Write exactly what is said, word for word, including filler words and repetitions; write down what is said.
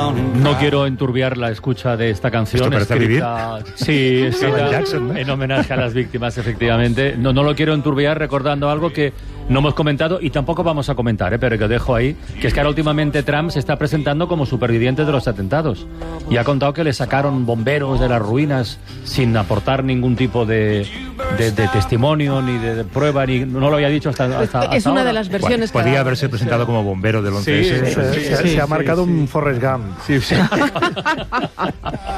No quiero enturbiar la escucha de esta canción. ¿Esto parece escrita, sí, escrita Jackson, ¿no? en homenaje a las víctimas, efectivamente. No, no lo quiero enturbiar recordando algo que no hemos comentado y tampoco vamos a comentar, ¿eh? Pero que dejo ahí, que es que ahora últimamente Trump se está presentando como superviviente de los atentados y ha contado que le sacaron bomberos de las ruinas sin aportar ningún tipo de, de, de testimonio ni de, de prueba, ni no lo había dicho hasta, hasta, hasta Es una ahora. de las versiones Podría que ha- haberse presentado como bombero del once Sí, ese. sí, Se, sí, se- sí, se ha sí, marcado sí. un Forrest Gump. Sí, sí.